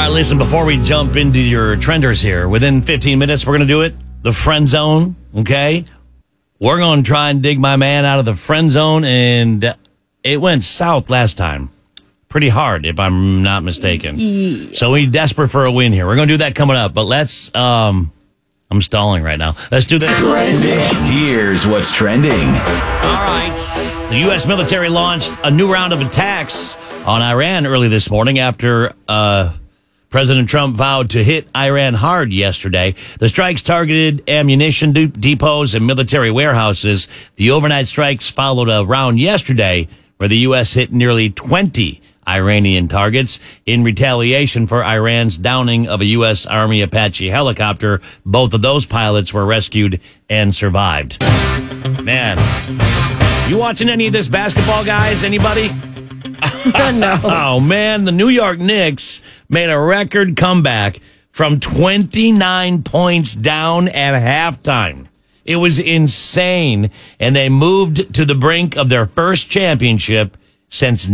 right, listen, before we jump into your trenders here, within 15 minutes, we're going to do it. The friend zone, okay? We're going to try and dig my man out of the friend zone, and it went south last time. Pretty hard, if I'm not mistaken. Yeah. So we're desperate for a win here. We're going to do that coming up, but let's, I'm stalling right now. Let's do this. Trending. Here's what's trending. All right. The U.S. military launched a new round of attacks on Iran early this morning after President Trump vowed to hit Iran hard yesterday. The strikes targeted ammunition depots and military warehouses. The overnight strikes followed a round yesterday where the U.S. hit nearly 20 Iranian targets in retaliation for Iran's downing of a U.S. Army Apache helicopter. Both of those pilots were rescued and survived. Man, you watching any of this basketball, guys? Anybody? No. Oh, man, the New York Knicks made a record comeback from 29 points down at halftime. It was insane, and they moved to the brink of their first championship since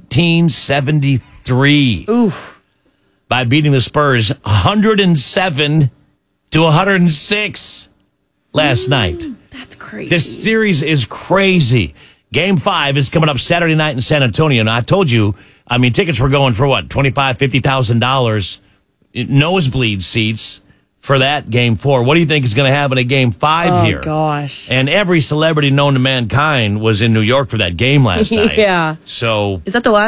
1973. Oof. By beating the Spurs 107 to 106 last night. That's crazy. This series is crazy. Game 5 is coming up Saturday night in San Antonio. And I told you, I mean, tickets were going for what, $25,000, $50,000 nosebleed seats for that Game 4. What do you think is going to happen at Game 5 here? Oh, gosh. And every celebrity known to mankind was in New York for that game last night. Yeah. So Is that the last